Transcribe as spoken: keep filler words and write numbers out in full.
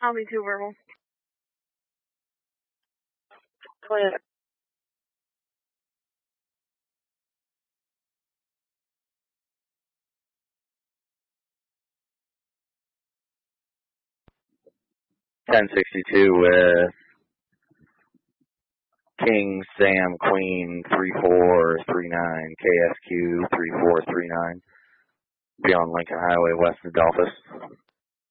I'll be two verbal. Clear. ten sixty-two with King, Sam, Queen, three four three nine, K S Q, three four three nine. Be on Lincoln Highway, west of Adolphus.